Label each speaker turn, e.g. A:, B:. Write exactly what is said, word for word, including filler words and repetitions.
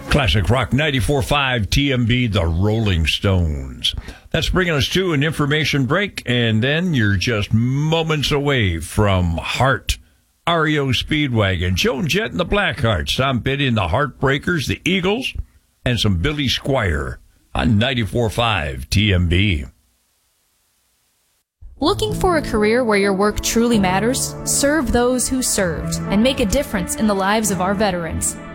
A: Classic Rock ninety-four point five T M B, The Rolling Stones. That's bringing us to an information break, and then you're just moments away from Heart, R E O Speedwagon, Joan Jett and the Blackhearts, Tom Petty and the Heartbreakers, the Eagles, and some Billy Squier on ninety-four point five T M B.
B: Looking for a career where your work truly matters? Serve those who served and make a difference in the lives of our veterans.